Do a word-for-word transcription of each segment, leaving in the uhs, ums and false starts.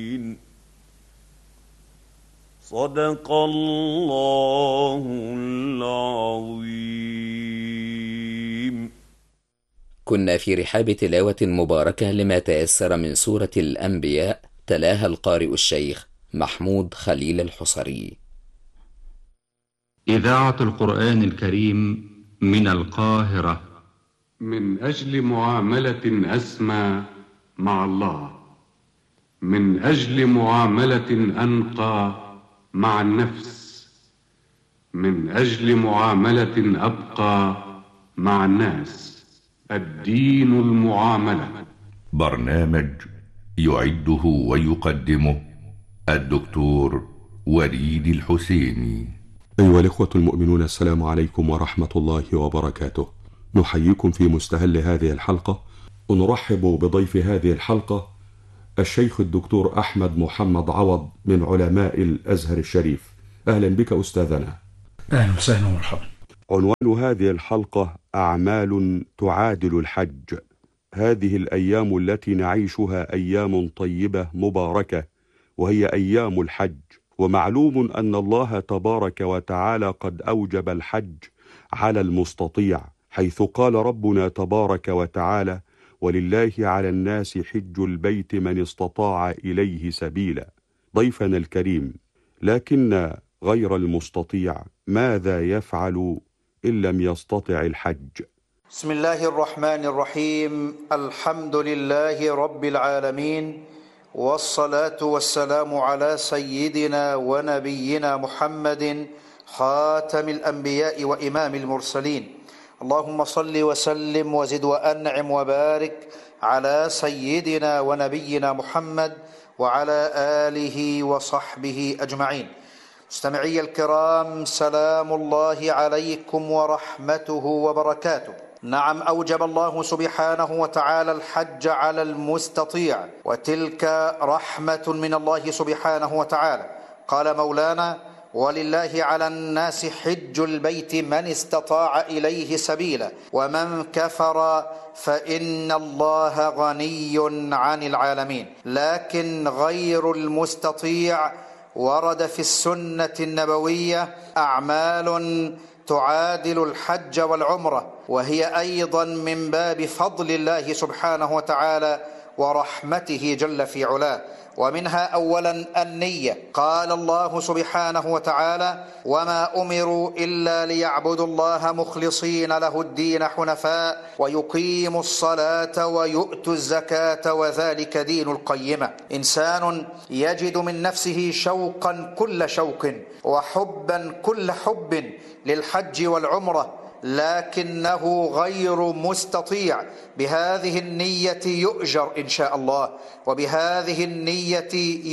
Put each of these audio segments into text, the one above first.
صدق الله العظيم. كنا في رحاب تلاوة مباركة لما تيسر من سورة الأنبياء، تلاها القارئ الشيخ محمود خليل الحصري. إذاعة القرآن الكريم من القاهرة. من أجل معاملة أسمى مع الله، من أجل معاملة أنقى مع النفس، من أجل معاملة أبقى مع الناس، الدين المعاملة. برنامج يعده ويقدمه الدكتور وليد الحسيني. أيها الإخوة المؤمنون، السلام عليكم ورحمة الله وبركاته. نحييكم في مستهل هذه الحلقة، ونرحب بضيف هذه الحلقة الشيخ الدكتور أحمد محمد عوض من علماء الأزهر الشريف. أهلا بك أستاذنا. أهلا وسهلا ومرحبا. عنوان هذه الحلقة أعمال تعادل الحج. هذه الأيام التي نعيشها أيام طيبة مباركة، وهي أيام الحج، ومعلوم أن الله تبارك وتعالى قد أوجب الحج على المستطيع، حيث قال ربنا تبارك وتعالى: ولله على الناس حج البيت من استطاع إليه سبيلا. ضيفنا الكريم، لكن غير المستطيع ماذا يفعل إن لم يستطع الحج؟ بسم الله الرحمن الرحيم. الحمد لله رب العالمين، والصلاة والسلام على سيدنا ونبينا محمد خاتم الأنبياء وإمام المرسلين. اللهم صل وسلم وزد وأنعم وبارك على سيدنا ونبينا محمد وعلى آله وصحبه أجمعين. مستمعي الكرام، سلام الله عليكم ورحمته وبركاته. نعم، أوجب الله سبحانه وتعالى الحج على المستطيع، وتلك رحمة من الله سبحانه وتعالى. قال مولانا: ولله على الناس حج البيت من استطاع إليه سبيلا ومن كفر فإن الله غني عن العالمين. لكن غير المستطيع ورد في السنة النبوية أعمال تعادل الحج والعمرة، وهي أيضا من باب فضل الله سبحانه وتعالى ورحمته جل في علاه. ومنها أولا النية. قال الله سبحانه وتعالى: وما أمروا إلا ليعبدوا الله مخلصين له الدين حنفاء ويقيموا الصلاة ويؤتوا الزكاة وذلك دين القيمة. إنسان يجد من نفسه شوقا كل شوق وحبا كل حب للحج والعمرة، لكنه غير مستطيع، بهذه النية يؤجر إن شاء الله، وبهذه النية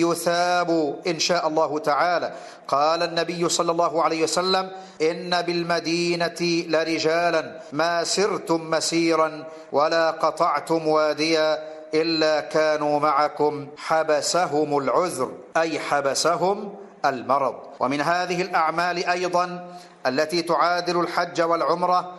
يثاب إن شاء الله تعالى. قال النبي صلى الله عليه وسلم: إن بالمدينة لرجالا ما سرتم مسيرا ولا قطعتم واديا إلا كانوا معكم حبسهم العذر، أي حبسهم المرض. ومن هذه الأعمال أيضا التي تعادل الحج والعمرة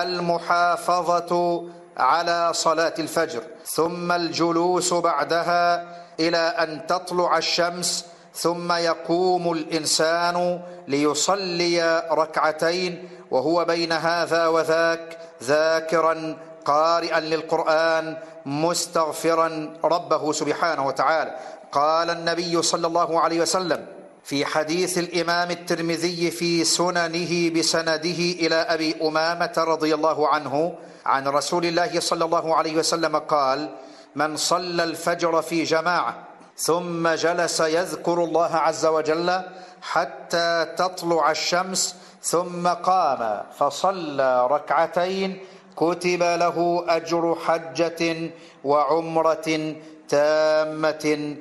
المحافظة على صلاة الفجر، ثم الجلوس بعدها إلى أن تطلع الشمس، ثم يقوم الإنسان ليصلي ركعتين وهو بين هذا وذاك ذاكرا قارئا للقرآن مستغفرا ربه سبحانه وتعالى. قال النبي صلى الله عليه وسلم في حديث الإمام الترمذي في سننه بسنده إلى أبي أمامة رضي الله عنه عن رسول الله صلى الله عليه وسلم قال: من صلى الفجر في جماعة ثم جلس يذكر الله عز وجل حتى تطلع الشمس ثم قام فصلى ركعتين كتب له أجر حجة وعمرة تامة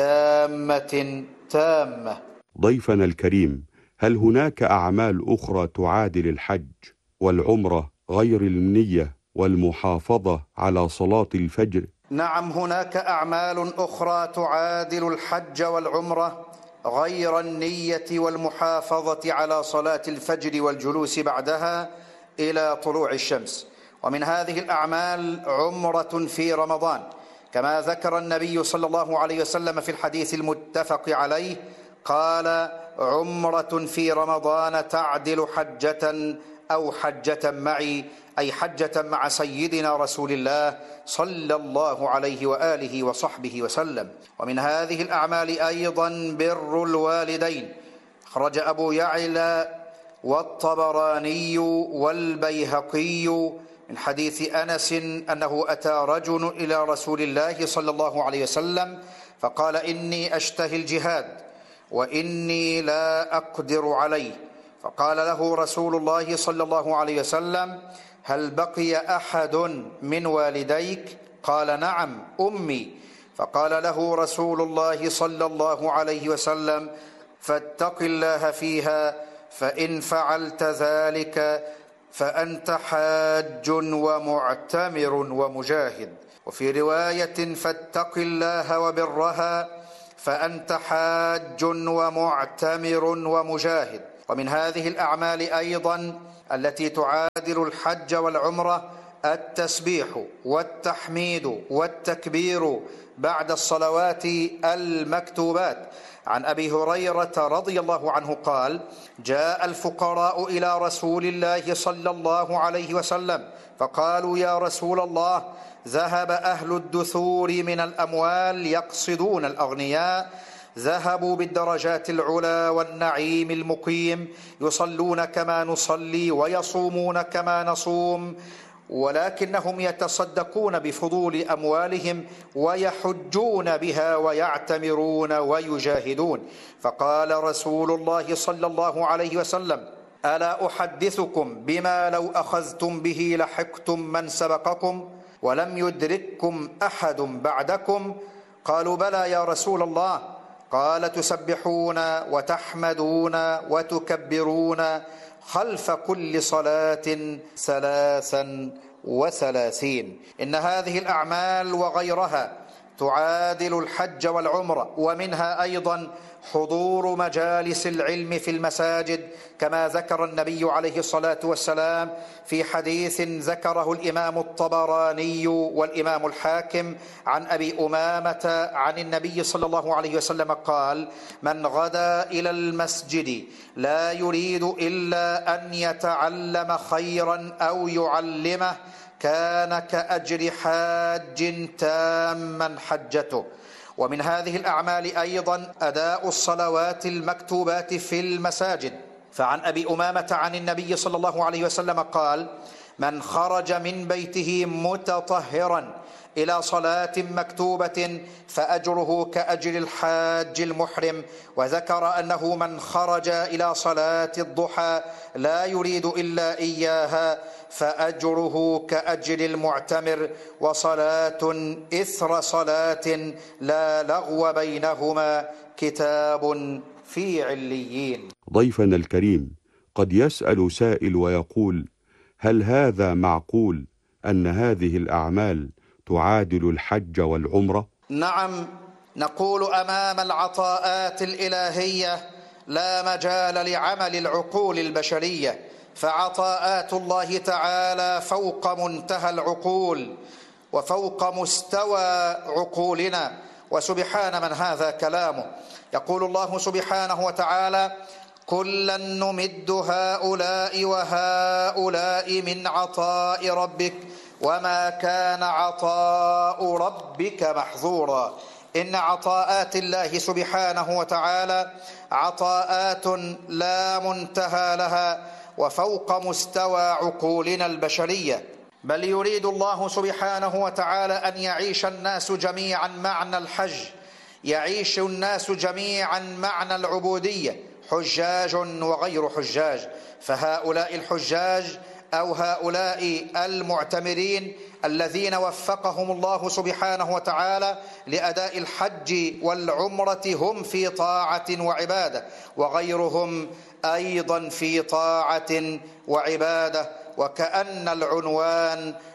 تامة تامة. ضيفنا الكريم، هل هناك أعمال أخرى تعادل الحج والعمرة غير النية والمحافظة على صلاة الفجر؟ نعم، هناك أعمال أخرى تعادل الحج والعمرة غير النية والمحافظة على صلاة الفجر والجلوس بعدها إلى طلوع الشمس. ومن هذه الأعمال عمرة في رمضان، كما ذكر النبي صلى الله عليه وسلم في الحديث المتفق عليه قال: عمرة في رمضان تعدل حجة أو حجة معي، أي حجة مع سيدنا رسول الله صلى الله عليه وآله وصحبه وسلم. ومن هذه الأعمال أيضا بر الوالدين. خرج أبو يعلى والطبراني والبيهقي من حديث أنس أنه أتى رجل إلى رسول الله صلى الله عليه وسلم فقال: إني أشتهي الجهاد وإني لا أقدر عليه. فقال له رسول الله صلى الله عليه وسلم: هل بقي أحد من والديك؟ قال: نعم، أمي. فقال له رسول الله صلى الله عليه وسلم: فاتق الله فيها، فإن فعلت ذلك فأنت حاج ومعتمر ومجاهد. وفي رواية: فاتق الله وبرها، فأنت حاج ومعتمر ومجاهد. ومن هذه الأعمال أيضا التي تعادل الحج والعمرة التسبيح والتحميد والتكبير بعد الصلوات المكتوبات. عن أبي هريرة رضي الله عنه قال: جاء الفقراء إلى رسول الله صلى الله عليه وسلم فقالوا: يا رسول الله، ذهب أهل الدثور من الأموال يقصدون الأغنياء، ذهبوا بالدرجات العلى والنعيم المقيم، يصلون كما نصلي ويصومون كما نصوم، ولكنهم يتصدقون بفضول أموالهم ويحجون بها ويعتمرون ويجاهدون. فقال رسول الله صلى الله عليه وسلم: ألا أحدثكم بما لو أخذتم به لحقتم من سبقكم ولم يدرككم أحد بعدكم؟ قالوا: بلى يا رسول الله. قال: تسبحون وتحمدون وتكبرون خلف كل صلاة ثلاثا وثلاثين. إن هذه الأعمال وغيرها تعادل الحج والعمرة. ومنها أيضا حضور مجالس العلم في المساجد، كما ذكر النبي عليه الصلاة والسلام في حديث ذكره الإمام الطبراني والإمام الحاكم عن أبي أمامة عن النبي صلى الله عليه وسلم قال: من غدا إلى المسجد لا يريد إلا أن يتعلم خيرا أو يعلمه كان كأجر حاج تاما حجته. ومن هذه الأعمال أيضا أداء الصلوات المكتوبات في المساجد. فعن أبي أمامة عن النبي صلى الله عليه وسلم قال: من خرج من بيته متطهرا إلى صلاة مكتوبة فأجره كأجر الحاج المحرم. وذكر أنه من خرج إلى صلاة الضحى لا يريد إلا إياها فأجره كأجر المعتمر، وصلاة إثر صلاة لا لغو بينهما كتاب في عليين. ضيفنا الكريم، قد يسأل سائل ويقول: هل هذا معقول أن هذه الأعمال تعادل الحج والعمرة؟ نعم، نقول أمام العطاءات الإلهية لا مجال لعمل العقول البشرية، فعطاءات الله تعالى فوق منتهى العقول وفوق مستوى عقولنا، وسبحان من هذا كلامه. يقول الله سبحانه وتعالى: كلا نمد هؤلاء وهؤلاء من عطاء ربك وما كان عطاء ربك محظورا. إن عطاءات الله سبحانه وتعالى عطاءات لا منتهى لها وفوق مستوى عقولنا البشرية، بل يريد الله سبحانه وتعالى أن يعيش الناس جميعا معنى الحج، يعيش الناس جميعا معنى العبودية، حجاج وغير حجاج. فهؤلاء الحجاج أو هؤلاء المعتمرين الذين وفقهم الله سبحانه وتعالى لأداء الحج والعمرة هم في طاعة وعبادة، وغيرهم أيضا في طاعة وعبادة، وكأن العنوان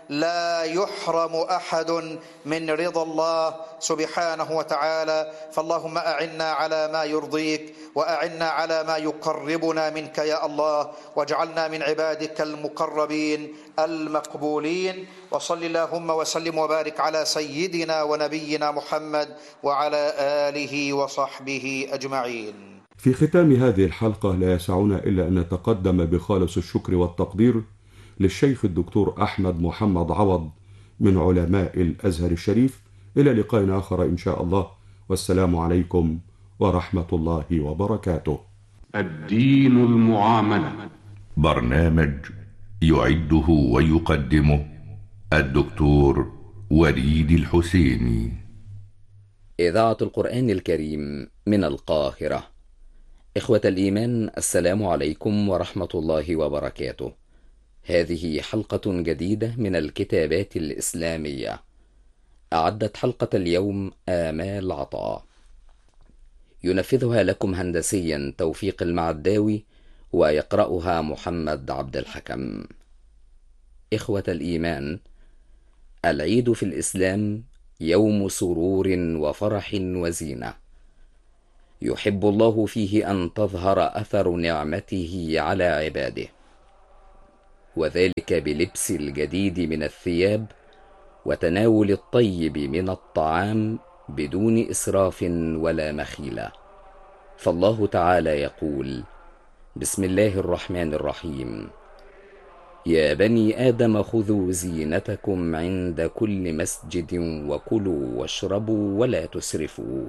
لا يحرم أحد من رضا الله سبحانه وتعالى. فاللهم أعنا على ما يرضيك، وأعنا على ما يقربنا منك يا الله، واجعلنا من عبادك المقربين المقبولين. وصل اللهم وسلم وبارك على سيدنا ونبينا محمد وعلى آله وصحبه أجمعين. في ختام هذه الحلقة لا يسعنا إلا أن نتقدم بخالص الشكر والتقدير للشيخ الدكتور أحمد محمد عوض من علماء الأزهر الشريف. إلى لقاء آخر إن شاء الله، والسلام عليكم ورحمة الله وبركاته. الدين المعاملة، برنامج يعده ويقدمه الدكتور وليد الحسيني. إذاعة القرآن الكريم من القاهرة. إخوة الإيمان، السلام عليكم ورحمة الله وبركاته. هذه حلقة جديدة من الكتابات الإسلامية. أعدت حلقة اليوم آمال عطاء، ينفذها لكم هندسيا توفيق المعداوي، ويقرأها محمد عبد الحكم. إخوة الإيمان، العيد في الإسلام يوم سرور وفرح وزينة، يحب الله فيه أن تظهر أثر نعمته على عباده، وذلك بلبس الجديد من الثياب وتناول الطيب من الطعام بدون إسراف ولا مخيلة. فالله تعالى يقول: بسم الله الرحمن الرحيم: يا بني آدم خذوا زينتكم عند كل مسجد وكلوا واشربوا ولا تسرفوا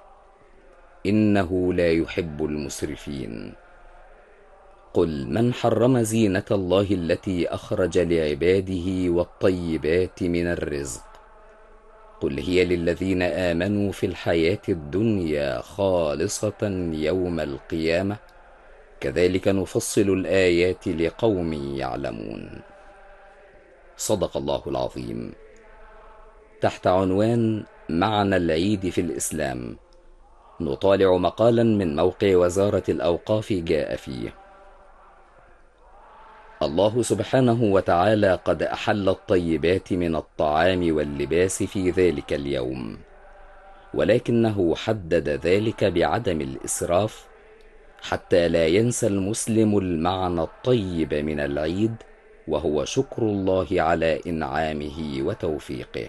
إنه لا يحب المسرفين. قل من حرم زينة الله التي أخرج لعباده والطيبات من الرزق قل هي للذين آمنوا في الحياة الدنيا خالصة يوم القيامة كذلك نفصل الآيات لقوم يعلمون. صدق الله العظيم. تحت عنوان معنى العيد في الإسلام نطالع مقالا من موقع وزارة الأوقاف جاء فيه: الله سبحانه وتعالى قد أحل الطيبات من الطعام واللباس في ذلك اليوم، ولكنه حدد ذلك بعدم الإسراف حتى لا ينسى المسلم المعنى الطيب من العيد، وهو شكر الله على إنعامه وتوفيقه.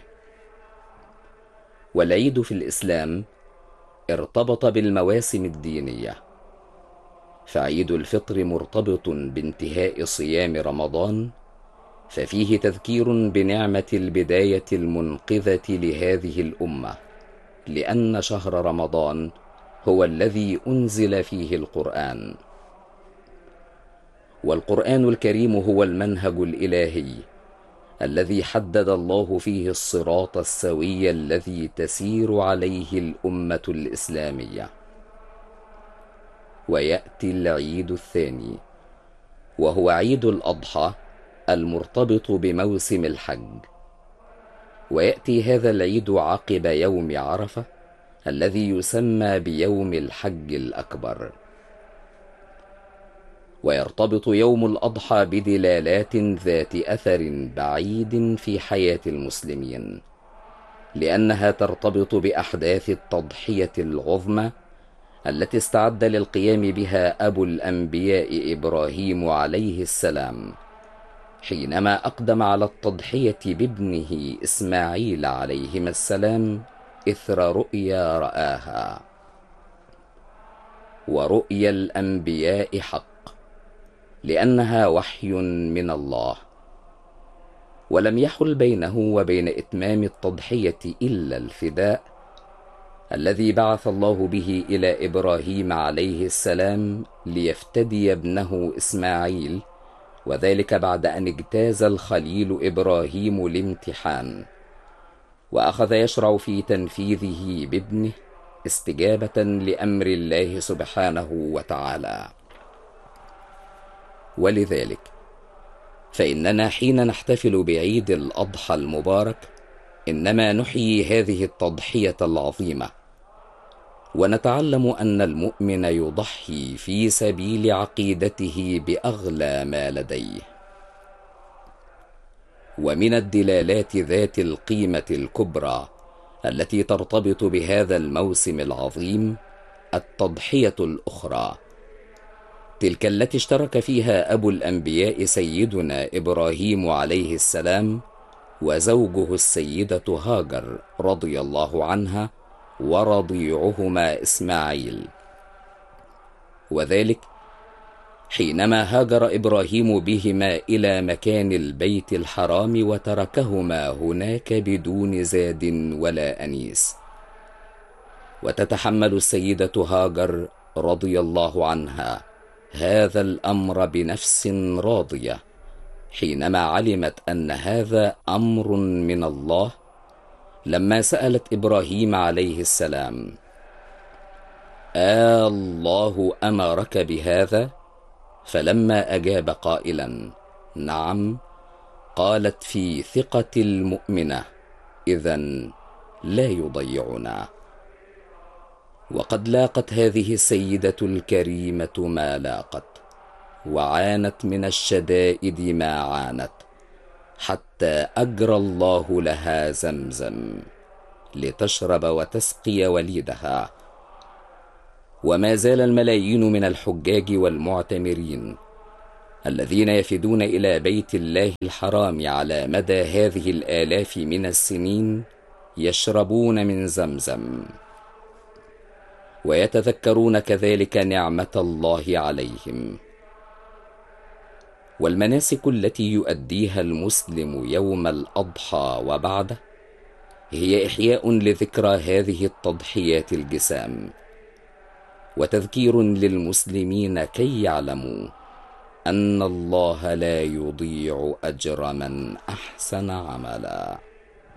والعيد في الإسلام ارتبط بالمواسم الدينية، فعيد الفطر مرتبط بانتهاء صيام رمضان، ففيه تذكير بنعمة البداية المنقذة لهذه الأمة، لأن شهر رمضان هو الذي أنزل فيه القرآن، والقرآن الكريم هو المنهج الإلهي الذي حدد الله فيه الصراط السوي الذي تسير عليه الأمة الإسلامية. ويأتي العيد الثاني وهو عيد الأضحى المرتبط بموسم الحج، ويأتي هذا العيد عقب يوم عرفة الذي يسمى بيوم الحج الأكبر. ويرتبط يوم الأضحى بدلالات ذات أثر بعيد في حياة المسلمين، لأنها ترتبط بأحداث التضحية العظمى التي استعد للقيام بها أبو الأنبياء إبراهيم عليه السلام حينما أقدم على التضحية بابنه إسماعيل عليهما السلام إثر رؤيا رآها. ورؤيا الأنبياء حق لأنها وحي من الله، ولم يحل بينه وبين إتمام التضحية إلا الفداء الذي بعث الله به إلى إبراهيم عليه السلام ليفتدي ابنه إسماعيل، وذلك بعد أن اجتاز الخليل إبراهيم الامتحان وأخذ يشرع في تنفيذه بابنه استجابة لأمر الله سبحانه وتعالى. ولذلك فإننا حين نحتفل بعيد الأضحى المبارك إنما نحيي هذه التضحية العظيمة، ونتعلم أن المؤمن يضحي في سبيل عقيدته بأغلى ما لديه. ومن الدلالات ذات القيمة الكبرى التي ترتبط بهذا الموسم العظيم التضحية الأخرى، تلك التي اشترك فيها أبو الأنبياء سيدنا إبراهيم عليه السلام وزوجه السيدة هاجر رضي الله عنها ورضيعهما إسماعيل، وذلك حينما هاجر إبراهيم بهما إلى مكان البيت الحرام وتركهما هناك بدون زاد ولا أنيس. وتتحمل السيدة هاجر رضي الله عنها هذا الأمر بنفس راضية حينما علمت أن هذا أمر من الله، لما سألت إبراهيم عليه السلام: آه الله أمرك بهذا؟ فلما أجاب قائلا: نعم، قالت في ثقة المؤمنة: إذن لا يضيعنا. وقد لاقت هذه السيدة الكريمة ما لاقت، وعانت من الشدائد ما عانت، حتى أجرى الله لها زمزم لتشرب وتسقي وليدها. وما زال الملايين من الحجاج والمعتمرين الذين يفدون إلى بيت الله الحرام على مدى هذه الآلاف من السنين يشربون من زمزم، ويتذكرون كذلك نعمة الله عليهم. والمناسك التي يؤديها المسلم يوم الأضحى وبعده هي إحياء لذكرى هذه التضحيات الجسام، وتذكير للمسلمين كي يعلموا أن الله لا يضيع أجر من أحسن عملا.